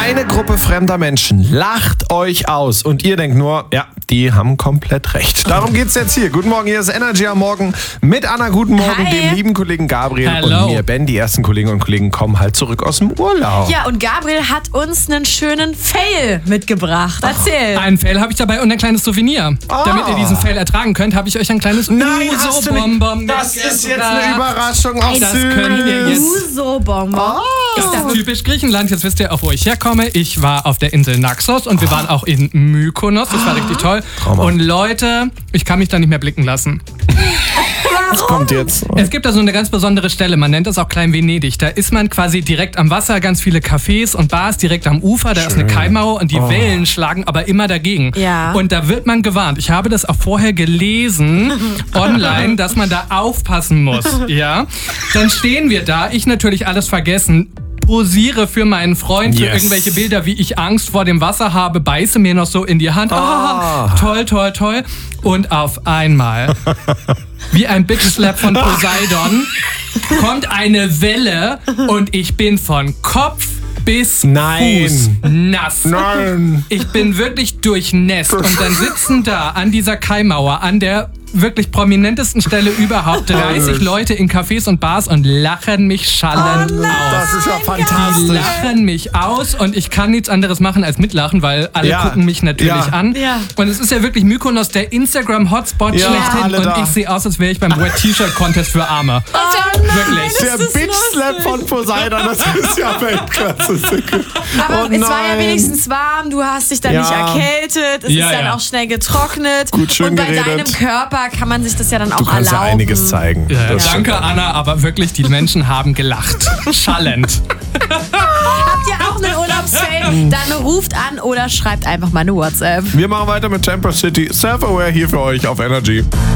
Eine Gruppe fremder Menschen lacht euch aus und ihr denkt nur, ja, die haben komplett recht. Darum geht's jetzt hier. Guten Morgen, hier ist Energy am Morgen mit Anna. Guten Morgen, dem lieben Kollegen Gabriel und mir, Ben. Die ersten Kolleginnen und Kollegen kommen halt zurück aus dem Urlaub. Ja, und Gabriel hat uns einen schönen Fail mitgebracht. Erzähl. Einen Fail habe ich dabei und ein kleines Souvenir. Damit ihr diesen Fail ertragen könnt, habe ich euch ein kleines Uso-Bonbon. Das ist jetzt eine Überraschung auf Das könnt ihr jetzt. Uso-Bonbon. Ist das typisch Griechenland? Jetzt wisst ihr, auf wo ich herkomme. Ich war auf der Insel Naxos und wir waren auch in Mykonos. Das war richtig toll. Und Leute, ich kann mich da nicht mehr blicken lassen. Was kommt jetzt? Es gibt da so eine ganz besondere Stelle, man nennt das auch Klein Venedig. Da ist man quasi direkt am Wasser, ganz viele Cafés und Bars direkt am Ufer. Da ist eine Kaimauer und die Wellen schlagen aber immer dagegen. Ja. Und da wird man gewarnt. Ich habe das auch vorher gelesen online, dass man da aufpassen muss. Ja. Dann stehen wir da, ich natürlich alles vergessen. Posiere für meinen Freund für irgendwelche Bilder, wie ich Angst vor dem Wasser habe, beiße mir noch so in die Hand. Toll, toll, toll. Und auf einmal, wie ein Bitch-Slap von Poseidon, kommt eine Welle und ich bin von Kopf bis Fuß nass. Nein. Ich bin wirklich durchnässt. Und dann sitzen da an dieser Kaimauer, an der wirklich prominentesten Stelle überhaupt 30 Leute in Cafés und Bars und lachen mich schallend aus. Das ist ja fantastisch. Die lachen mich aus und ich kann nichts anderes machen als mitlachen, weil alle gucken mich natürlich an. Ja. Und es ist ja wirklich Mykonos, der Instagram-Hotspot schlechthin. Und ich sehe aus, als wäre ich beim Wet-T-Shirt-Contest für Arme. Wirklich. Der Bitch-Slap von Poseidon, das ist ja Weltklasse. Aber es war ja wenigstens warm, du hast dich dann nicht erkältet, es ist dann auch schnell getrocknet. Gut, schön und bei geredet. deinem Körper kann man sich das ja dann auch erlauben. Du kannst ja einiges zeigen. Danke, Anna, aber wirklich, die Menschen haben gelacht. Schallend. Habt ihr auch einen Urlaubsfail? Dann ruft an oder schreibt einfach mal eine WhatsApp. Wir machen weiter mit Temper City. Self-Aware hier für euch auf Energy.